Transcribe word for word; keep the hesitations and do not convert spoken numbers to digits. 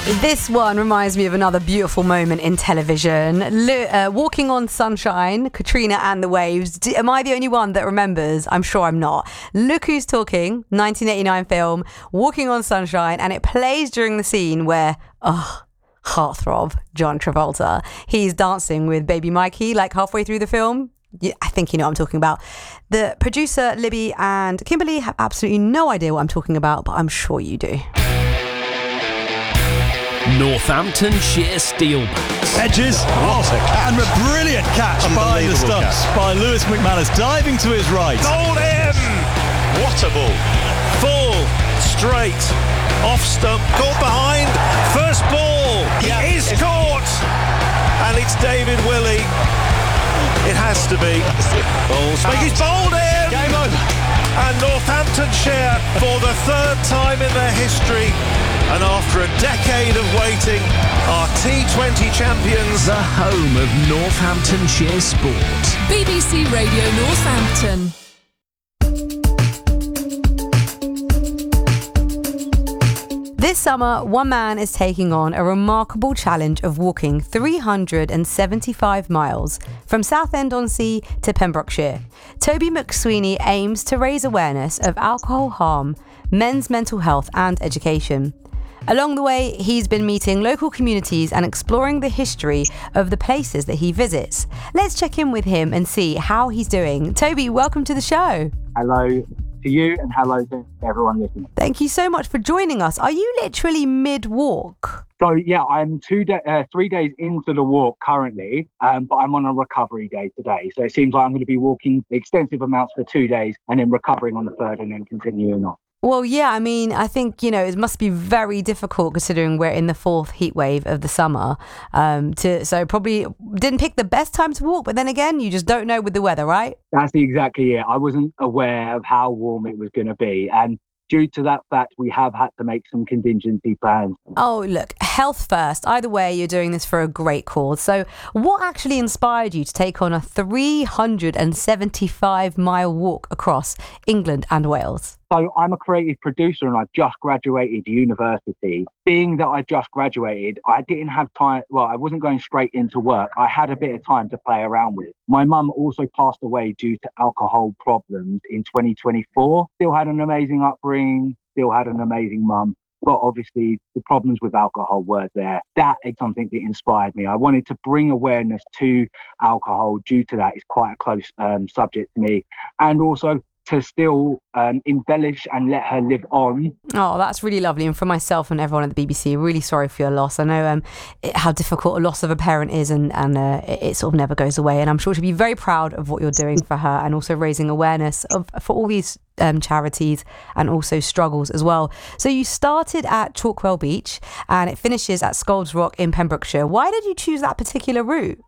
This one reminds me of another beautiful moment in television. Lu- uh, Walking on Sunshine, Katrina and the Waves. D- am I the only one that remembers? I'm sure I'm not. Look Who's Talking, nineteen eighty-nine film, Walking on Sunshine, and it plays during the scene where, oh, heartthrob, John Travolta. He's dancing with baby Mikey like halfway through the film. Yeah, I think you know what I'm talking about. The producer, Libby and Kimberly, have absolutely no idea what I'm talking about, but I'm sure you do. Northamptonshire Steelbacks. Edges, what a catch. And a brilliant catch by the stumps catch. by Lewis McManus, diving to his right. Goal in! What a ball. Full, straight, off stump, caught behind, first ball, yeah. It is caught! And it's David Willey. It has to be. Balls, make his bowled in! Game over. And Northamptonshire, for the third time in their history, and after a decade of waiting, are T twenty champions. The home of Northamptonshire sport. B B C Radio Northampton. This summer, one man is taking on a remarkable challenge of walking three hundred seventy-five miles from Southend-on-Sea to Pembrokeshire. Toby McSweeney aims to raise awareness of alcohol harm, men's mental health and education. Along the way, he's been meeting local communities and exploring the history of the places that he visits. Let's check in with him and see how he's doing. Toby, welcome to the show. Hello to you and hello to everyone listening. Thank you so much for joining us. Are you literally mid-walk? So yeah, I'm two da- uh, three days into the walk currently, um, but I'm on a recovery day today. So it seems like I'm going to be walking extensive amounts for two days and then recovering on the third and then continuing on. Well, yeah, I mean, I think, you know, it must be very difficult considering we're in the fourth heat wave of the summer. Um, to So probably didn't pick the best time to walk, but then again, you just don't know with the weather, right? That's exactly it. I wasn't aware of how warm it was going to be. And due to that fact, we have had to make some contingency plans. Oh, look, health first. Either way, you're doing this for a great cause. So what actually inspired you to take on a three hundred seventy-five mile walk across England and Wales? So I'm a creative producer and I've just graduated university. Being that I just graduated, I didn't have time. Well, I wasn't going straight into work. I had a bit of time to play around with. My mum also passed away due to alcohol problems in twenty twenty-four. Still had an amazing upbringing, still had an amazing mum. But obviously the problems with alcohol were there. That is something that inspired me. I wanted to bring awareness to alcohol due to that. It's quite a close um, subject to me. And also to still um, embellish and let her live on. Oh, that's really lovely. And for myself and everyone at the B B C, really sorry for your loss. I know um, it, how difficult a loss of a parent is, and, and uh, it, it sort of never goes away. And I'm sure she'll be very proud of what you're doing for her and also raising awareness of for all these um, charities and also struggles as well. So you started at Chalkwell Beach and it finishes at Scald's Rock in Pembrokeshire. Why did you choose that particular route?